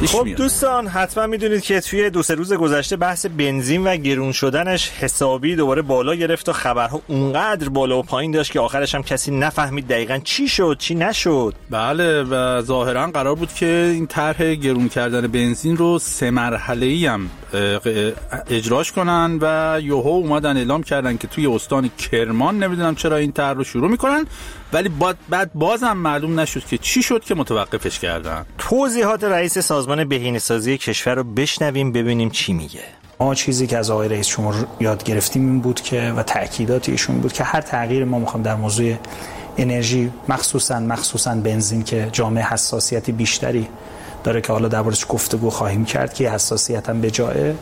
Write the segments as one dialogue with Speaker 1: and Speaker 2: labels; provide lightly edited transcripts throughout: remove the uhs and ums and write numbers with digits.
Speaker 1: خب دوستان حتما میدونید که توی 2-3 روز گذشته بحث بنزین و گرون شدنش حسابی دوباره بالا گرفت و خبرها اونقدر بالا و پایین داشت که آخرش هم کسی نفهمید دقیقاً چی شد چی نشد.
Speaker 2: بله و ظاهرا قرار بود که این طرح گرون کردن بنزین رو 3 مرحله‌ای هم اجراش کنن و یوهو اومدن اعلام کردن که توی استان کرمان نمیدونم چرا این طرح رو شروع میکنن، ولی بعد بازم معلوم نشد که چی شد که متوقفش کردن.
Speaker 1: توضیحات رئیس سازمان بهینه‌سازی کشور رو بشنویم ببینیم چی میگه.
Speaker 3: ما چیزی که از آقای رئیس جمهور یاد گرفتیم این بود که و تأکیدات ایشون بود که هر تغییر ما میخوام در موضوع انرژی مخصوصاً بنزین که جامعه حساسیتی بیشتری داره که حالا دربارش گفتگو خواهیم کرد که حساسیت هم به جایه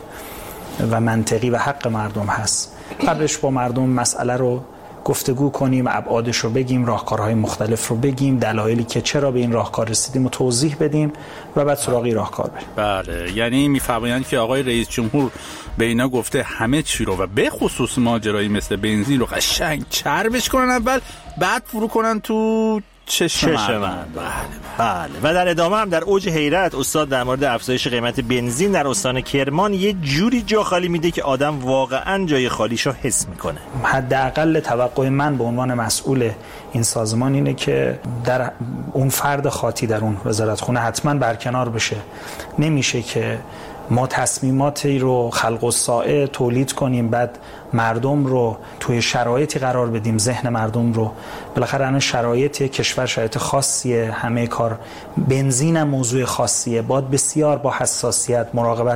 Speaker 3: و منطقی و حق مردم هست. قبلش با مردم مسئله رو گفتگو کنیم، ابعادش رو بگیم، راهکارهای مختلف رو بگیم، دلایلی که چرا به این راهکار رسیدیم و توضیح بدیم و بعد سراغ راهکار بریم.
Speaker 2: بله، یعنی میفرمایند که آقای رئیس جمهور به اینا گفته همه چی رو و به خصوص ماجرایی مثل بنزین رو قشنگ چربش کنن اول، بعد فرو کنن تو چشم من.
Speaker 1: بله. و در ادامه هم در اوج حیرت استاد در مورد افزایش قیمت بنزین در استان کرمان یه جوری جا خالی میده که آدم واقعا جای خالیشو حس میکنه.
Speaker 3: حداقل توقع من به عنوان مسئول این سازمان اینه که در اون فرد خاطی در اون وزارتخونه حتما برکنار بشه. نمیشه که ما تصمیماتی رو خلق الساعه تولید کنیم بعد مردم رو توی شرایطی قرار بدیم، ذهن مردم رو بالاخره الان شرایط کشور شرایط خاصیه، همه کار بنزین هم موضوع خاصیه، باید بسیار با حساسیت مراقبت.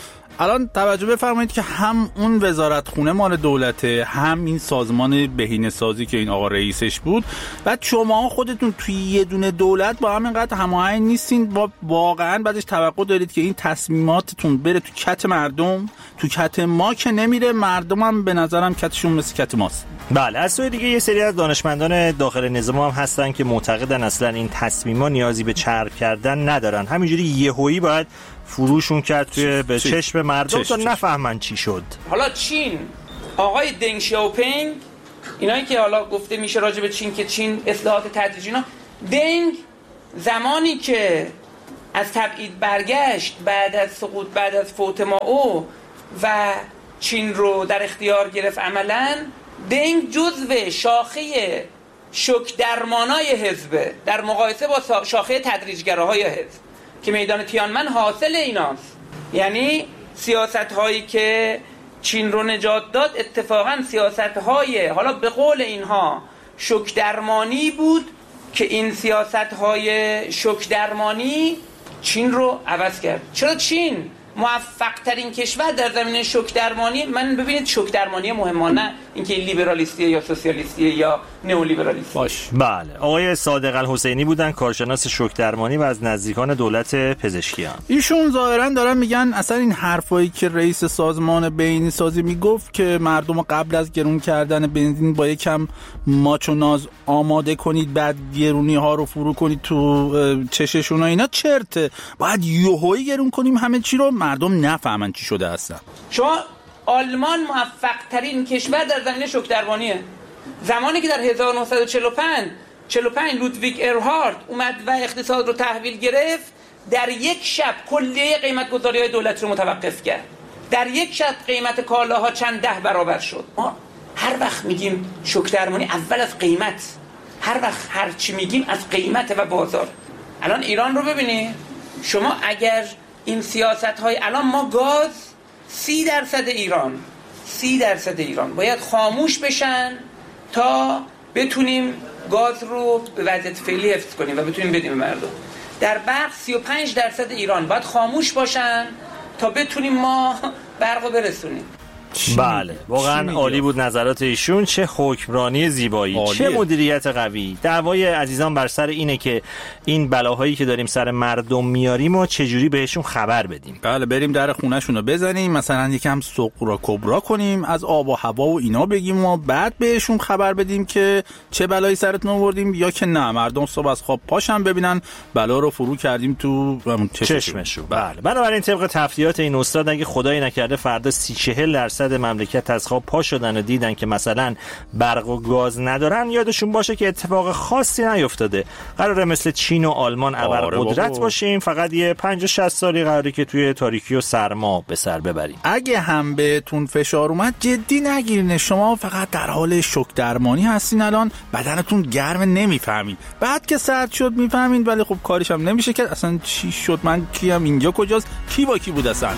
Speaker 2: الان توجه بفرمایید که هم اون وزارتخونه مال دولته، هم این سازمان بهینه‌سازی که این آقا رئیسش بود، بعد شما خودتون توی یه دونه دولت با همینقدر هماهنگ نیستین، با واقعا بعدش توقع دارید که این تصمیماتتون بره تو کت مردم؟ تو کت ما که نمیره، مردم هم به نظرم کتشون مثل کت ماست.
Speaker 1: بله، از سوی دیگه یه سری از دانشمندان داخل نظام هم هستن که معتقدن اصلا این تصمیمات نیازی به چرب کردن ندارن، همینجوری یهویی باید فروشون کرد توی به چشم مردم تا نفهمن چی شد.
Speaker 4: حالا چین، آقای دنگ شیاوپینگ، اینایی که حالا گفته میشه راجع به چین که چین اصلاحات تدریجی اینا، دنگ زمانی که از تبعید برگشت بعد از سقوط، بعد از فوت مائو و چین رو در اختیار گرفت، عملاً دنگ جزو شاخه شوک درمانای حزب در مقایسه با شاخه تدریجگراهای حزب که میدان تیانمن حاصل ایناست. یعنی سیاست هایی که چین رو نجات داد اتفاقا سیاست های حالا به قول اینها شوک درمانی بود که این سیاست های شوک درمانی چین رو عوض کرد. چرا چین موفق ترین کشور در زمینه شوک درمانی؟ من ببینید شوک درمانی مهمانه اینکه لیبرالیستیه یا سوسیالیستیه یا نئولیبرالیست
Speaker 1: باش. بله، آقای صادق الحسینی بودن، کارشناس شوک درمانی و از نزدیکان دولت پزشکیان.
Speaker 2: ایشون ظاهرا دارن میگن اصلا این حرفایی که رئیس سازمان بهینه‌سازی میگفت که مردم قبل از گرون کردن بنزین با یکم ماچ و ناز آماده کنید بعد گرونی ها رو فرو کنید تو چششون و اینا، چرته. باید یهویی گرون کنیم همه چی رو، مردم نفهمن چی شده اصلا.
Speaker 4: شما آلمان موفق ترین کشور در زمینه شوک درمانیه. زمانی که در 1945 لودویگ ارهارد اومد و اقتصاد رو تحویل گرفت، در یک شب کلیه قیمت گذاری های دولت رو متوقف کرد. در یک شب قیمت کالاها چند 10 برابر شد. ما هر وقت میگیم شوک درمانی اول از قیمت، هر وقت هر چی میگیم از قیمت و بازار. الان ایران رو ببینید شما، اگر این سیاست های الان ما گاز 30% ایران باید خاموش بشن تا بتونیم گاز رو به وضعیت فعلی حفظ کنیم و بتونیم بدیم به مردم. در برق 35% ایران باید خاموش باشن تا بتونیم ما برق رو برسونیم.
Speaker 1: بله، واقعا عالی بود نظرات ایشون. چه حکمرانی زیبایی، عالیه. چه مدیریت قوی. دعوای عزیزان بر سر اینه که این بلاهایی که داریم سر مردم میاریم و چجوری بهشون خبر بدیم.
Speaker 2: بله، بریم در خونه‌شون رو بزنیم، مثلا یکم سقرا کبرا کنیم، از آب و هوا و اینا بگیم و بعد بهشون خبر بدیم که چه بلایی سرتون آوردیم، یا که نه مردم صبح از خواب پاشن ببینن بلا رو فرو کردیم تو چشمشون.
Speaker 1: بله، بنابراین طبق تفصیلات این استاد اگه خدایی نکرده فردا 30-40% درصد مملکت از خواب پا شدن و دیدن که مثلا برق و گاز ندارن، یادشون باشه که اتفاق خاصی نیفتاده. قراره مثل چین و آلمان ابرقدرت باشیم، فقط یه 50-60 سالی قراره که توی تاریکی و سرما به سر ببریم.
Speaker 2: اگه هم بهتون فشار اومد جدی نگیرین، شما فقط در حال شوک درمانی هستین. الان بدنتون گرم نمیفهمین، بعد که سرد شد میفهمین، ولی خب کارش هم نمیشه که اصلا چی شد، من کیم، اینجا کجاست، کی با کی بود اصلا.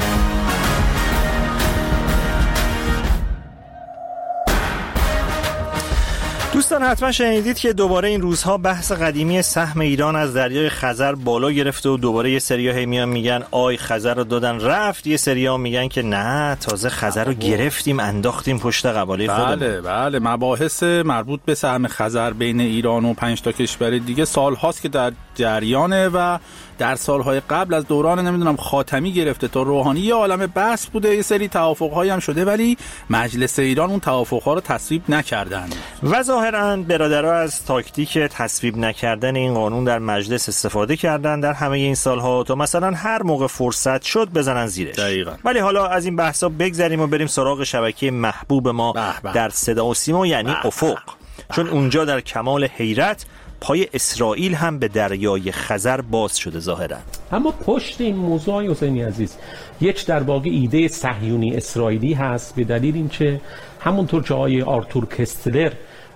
Speaker 1: دوستان حتما شنیدید که دوباره این روزها بحث قدیمی سهم ایران از دریای خزر بالا گرفته و دوباره یه سری‌ها میان میگن آی خزر رو دادن رفت، یه سری‌ها میگن که نه تازه خزر رو گرفتیم انداختیم پشت قباله خودمون.
Speaker 2: بله مباحث مربوط به سهم خزر بین ایران و 5 تا کشور دیگه سال‌هاست که در جریانه و در سالهای قبل از دوران خاتمی گرفته تا روحانی یه عالمه بحث بوده، یه سری توافق‌هایی هم شده، ولی مجلس ایران اون توافق‌ها رو تصویب نکردن
Speaker 1: و ظاهراً برادرها از تاکتیک تصویب نکردن این قانون در مجلس استفاده کردن در همه این سالها تا مثلا هر موقع فرصت شد بزنن زیرش.
Speaker 2: دقیقاً.
Speaker 1: ولی حالا از این بحثا بگذریم و بریم سراغ شبکه محبوب ما در صدا و سیما، یعنی افق. چون اونجا در کمال حیرت پای اسرائیل هم به دریای خزر باز شده ظاهرا.
Speaker 5: اما پشت این موضوع حسینی عزیز یک در واقع ایده صهیونی اسرائیلی هست، به دلیل اینکه همونطور که آقای آرتور کستلر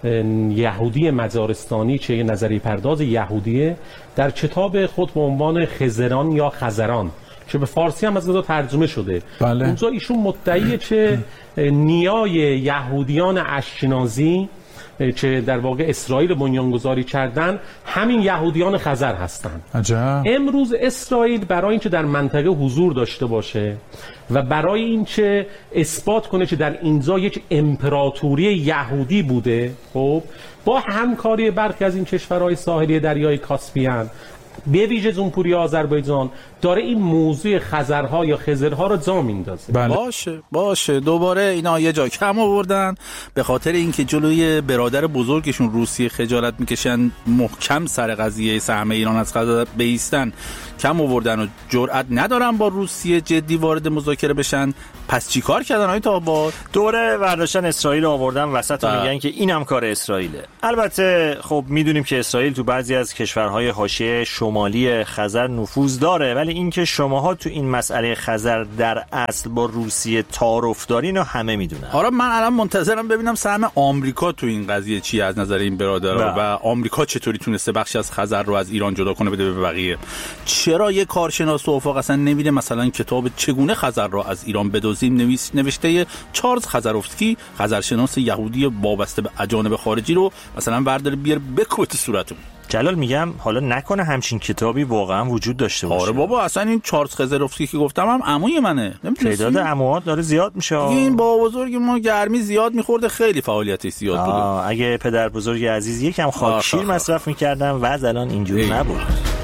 Speaker 5: یهودی مزارستانی که نظریه پرداز یهودیه در کتاب خود به عنوان خزران یا خزران که به فارسی هم از ترجمه شده، اونجا ایشون مدعیه که نیای یهودیان اشکنازی که در واقع اسرائیل بنیانگذاری کردن همین یهودیان خزر هستند.
Speaker 2: عجب.
Speaker 5: امروز اسرائیل برای اینکه در منطقه حضور داشته باشه و برای اینکه اثبات کنه که در اینجا یک امپراتوری یهودی بوده، خب با همکاری برخی از این کشورهای ساحلی دریای کاسپیان به ویژه جمهوری آذربایجان داره این موضوع خزرها یا خزرها رو جا میندازه.
Speaker 2: باشه دوباره اینا یه جا کم آوردن به خاطر اینکه جلوی برادر بزرگشون روسیه خجالت میکشن، محکم سر قضیه سهم ایران از خزر بایستن، کم آوردن و جرئت ندارن با روسیه جدی وارد مذاکره بشن. پس چیکار کردن آقای تابات؟
Speaker 1: دوره برداشتن اسرائیل رو آوردن وسط و میگن که اینم کار اسرائیله. البته خب میدونیم که اسرائیل تو بعضی از کشورهای حاشیه شمالی خزر نفوذ داره، ولی اینکه شماها تو این مسئله خزر در اصل با روسیه تعارف دارین و همه میدونن.
Speaker 2: آره من الان منتظرم ببینم سهم آمریکا تو این قضیه چی از نظر این برادرها و آمریکا چطوری تونسته بخشی از خزر رو از ایران جدا کنه بده به بقیه. چرا یه کارشناس افق اصلا نمیره مثلا کتاب چگونه خزر رو از ایران بدزدیم نوشته چارلز خزروفسکی، خزرشناس یهودی وابسته به اجانب خارجی رو مثلا برداره بیار بکوبه تو صورتمون.
Speaker 1: جلال میگم حالا نکنه همچین کتابی واقعا وجود داشته باشه.
Speaker 2: آره بابا اصلا این چارلز خزروفسکی که گفتم هم عموی منه.
Speaker 1: تعداد عموها داره زیاد میشه.
Speaker 2: این با بزرگ ما گرمی زیاد میخورده، خیلی فعالیتش زیاد بوده.
Speaker 1: اگه پدر بزرگ عزیز یکم خاکشیر مصرف میکردن وضع الان اینجوری نبود.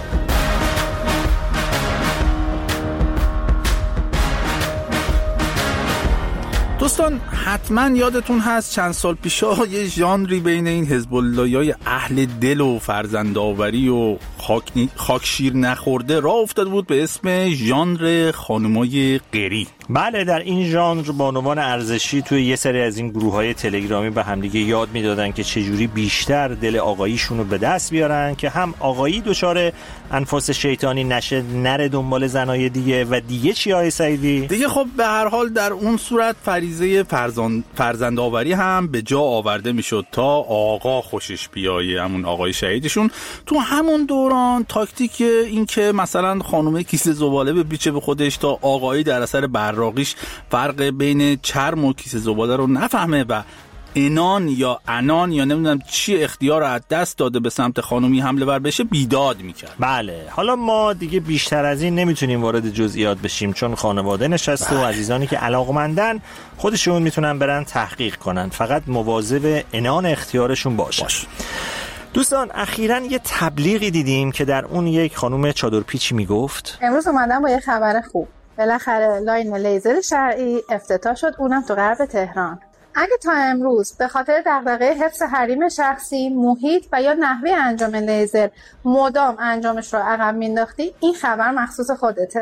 Speaker 2: دوستان حتما یادتون هست چند سال پیشا یه ژانری بین این حزب الله‌های اهل دل و فرزندآوری و خاکشیر نخورده راه افتاده بود به اسم ژانر خانمای قری.
Speaker 1: بله، در این ژانر بانوان ارزشی توی یه سری از این گروه‌های تلگرامی به همدیگه یاد میدادن که چجوری بیشتر دل آقاییشون رو به دست بیارن که هم آقایی دچار انفاس شیطانی نشه، نره دنبال زنای دیگه و دیگه چی های سعیدی؟
Speaker 2: دیگه خب به هر حال در اون صورت فریضه فرزندآوری هم به جا آورده میشد تا آقا خوشش بیایه، همون آقای شهیدشون. تو همون دوران تاکتیک این که مثلا خانومه کیسه زباله بپیچه به خودش تا آقایی در اثر براقیش فرق بین چرم و کیسه زباله رو نفهمه و انان یا نمیدونم چی اختیار از دست داده به سمت خانومی حمله ور بشه بیداد میکرد.
Speaker 1: بله، حالا ما دیگه بیشتر از این نمیتونیم وارد جزئیات بشیم چون خانواده نشسته و عزیزانی که علاقمندن خودشون میتونن برن تحقیق کنن، فقط مواظب انان اختیارشون باشه. دوستان اخیراً یه تبلیغی دیدیم که در اون یک خانم چادرپیچی میگفت
Speaker 6: امروز اومدم با یه خبر خوب، بالاخره لاین لیزر شرعی افتتاح شد، اونم تو غرب تهران. اگه تا امروز به خاطر دغدغه حفظ حریم شخصی، محیط و یا نحوه انجام لیزر مدام انجامش رو عقب مینداختی، این خبر مخصوص خودته.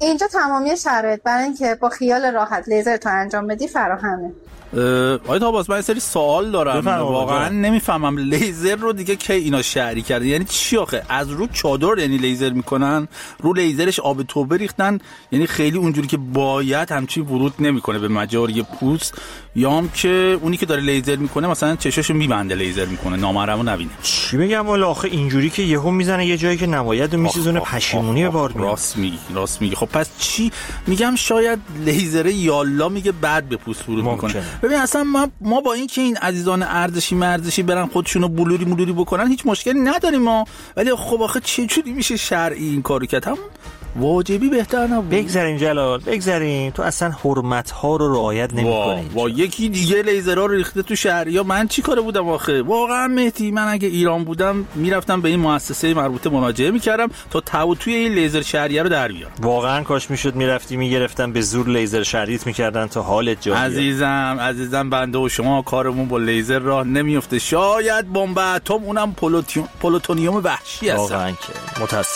Speaker 6: اینجا تمامی شرایط برای اینکه با خیال راحت لیزر تو انجام بدی فراهمه.
Speaker 2: آقای تاباس من یه سری سوال دارم، واقعا نمیفهمم لیزر رو دیگه کی اینا شهری کرده، یعنی چی آخه؟ از رو چادر یعنی لیزر میکنن، رو لیزرش آب توبه ریختن، یعنی خیلی اونجوری که باید همچین ورود نمیکنه به مجاری پوست، یا هم که اونی که داره لیزر میکنه مثلا چشاشو میبنده لیزر میکنه نامحرمو نبینه؟
Speaker 1: چی بگم والا آخه اینجوری که یهو میزنه یه جایی که نباید و میسوزونه، پشیمونی به بار میاد.
Speaker 2: راست میگی. خب پس چی میگم؟ شاید لیزر یالا میگه بعد به پوست ورود میکنه. ببین اصلا ما با این که این عزیزان ارزشی برن خودشونو بلوری بکنن هیچ مشکلی نداریم ما، ولی خب آخه چه جوری میشه شرعی این کارو کرد؟ هم واجبی بهتر نبود؟
Speaker 1: بگذاریم جلال، بگذاریم. تو اصلا حرمت ها رو رعایت نمی‌کنی.
Speaker 2: وا یکی دیگه لیزرها رو ریخته تو شهریا، من چی کاره بودم آخه؟ واقعا مهدی من اگه ایران بودم میرفتم به این مؤسسه مربوطه مراجعه میکردم تا توی این لیزر شهریه رو در بیارم.
Speaker 1: واقعا کاش میشد میرفتی میگرفتم به زور لیزر شهریت میکردن تا حالت جا بیاد.
Speaker 2: عزیزم بنده و شما کارمون با لیزر راه نمیفته. شاید بمب اتم اونم پلوتونیوم وحشی هست.
Speaker 1: واقعا که متاسفم.